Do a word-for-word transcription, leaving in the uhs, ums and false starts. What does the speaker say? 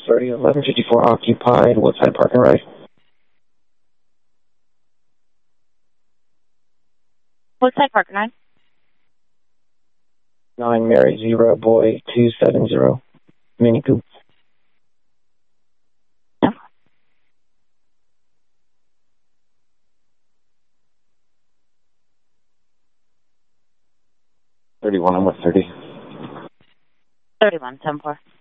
thirty, eleven fifty-four occupied, Woodside Park and Ride. Woodside Park and Ride. nine Mary Zero Boy two seven zero. Mini Coupe. No. thirty-one, I'm with thirty. thirty-one, seven four.